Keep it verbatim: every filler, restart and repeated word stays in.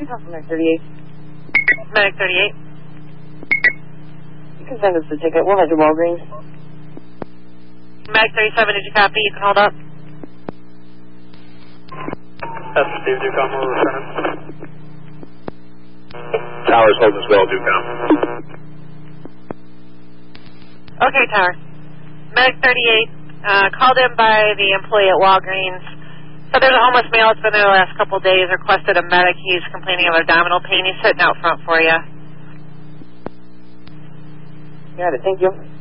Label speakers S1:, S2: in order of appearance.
S1: you call from Medic thirty-eight?
S2: Medic thirty-eight.
S1: You can send us the ticket. We'll head to Walgreens.
S2: Medic thirty-seven, did you copy? You can hold up.
S3: That's Steve Ducom, we're returning.
S4: Towers hold as well, Ducom.
S2: Okay, Tower. Medic thirty-eight, uh, called in by the employee at Walgreens. So there's a homeless male that's been there the last couple of days, requested a medic. He's complaining of abdominal pain. He's sitting out front for you.
S1: Got it, thank you.